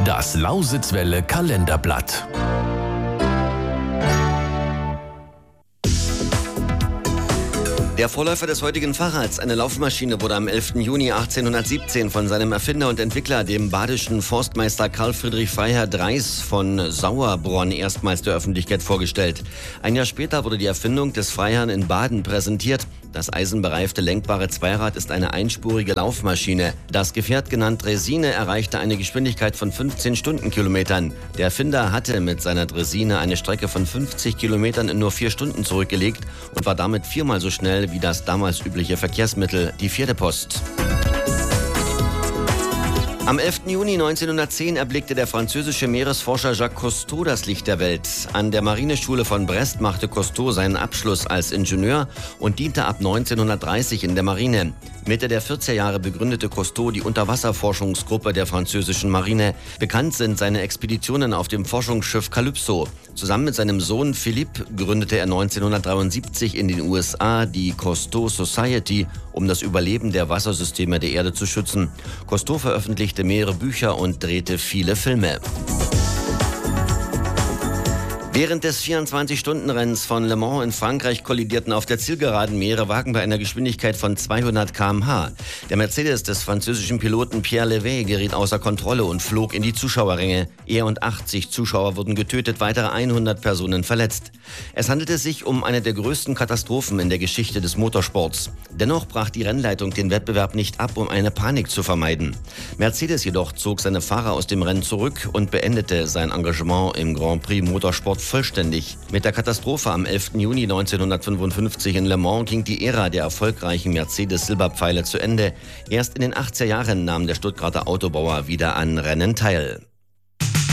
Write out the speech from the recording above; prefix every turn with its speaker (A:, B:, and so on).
A: Das Lausitzwelle Kalenderblatt.
B: Der Vorläufer des heutigen Fahrrads, eine Laufmaschine, wurde am 11. Juni 1817 von seinem Erfinder und Entwickler, dem badischen Forstmeister Karl Friedrich Freiherr Dreis von Sauerbronn, erstmals der Öffentlichkeit vorgestellt. Ein Jahr später wurde die Erfindung des Freiherrn in Baden präsentiert. Das eisenbereifte lenkbare Zweirad ist eine einspurige Laufmaschine. Das Gefährt, genannt Draisine, erreichte eine Geschwindigkeit von 15 Stundenkilometern. Der Erfinder hatte mit seiner Draisine eine Strecke von 50 Kilometern in nur 4 Stunden zurückgelegt und war damit 4-mal so schnell wie das damals übliche Verkehrsmittel, die Pferdepost. Am 11. Juni 1910 erblickte der französische Meeresforscher Jacques Cousteau das Licht der Welt. An der Marineschule von Brest machte Cousteau seinen Abschluss als Ingenieur und diente ab 1930 in der Marine. Mitte der 40er Jahre begründete Cousteau die Unterwasserforschungsgruppe der französischen Marine. Bekannt sind seine Expeditionen auf dem Forschungsschiff Calypso. Zusammen mit seinem Sohn Philippe gründete er 1973 in den USA die Cousteau Society, um das Überleben der Wassersysteme der Erde zu schützen. Cousteau veröffentlichte mehrere Bücher und drehte viele Filme. Während des 24-Stunden-Rennens von Le Mans in Frankreich kollidierten auf der Zielgeraden mehrere Wagen bei einer Geschwindigkeit von 200 km/h. Der Mercedes des französischen Piloten Pierre Lévy geriet außer Kontrolle und flog in die Zuschauerränge. Er und 80 Zuschauer wurden getötet, weitere 100 Personen verletzt. Es handelte sich um eine der größten Katastrophen in der Geschichte des Motorsports. Dennoch brach die Rennleitung den Wettbewerb nicht ab, um eine Panik zu vermeiden. Mercedes jedoch zog seine Fahrer aus dem Rennen zurück und beendete sein Engagement im Grand Prix Motorsport vollständig. Mit der Katastrophe am 11. Juni 1955 in Le Mans ging die Ära der erfolgreichen Mercedes-Silberpfeile zu Ende. Erst in den 80er Jahren nahm der Stuttgarter Autobauer wieder an Rennen teil.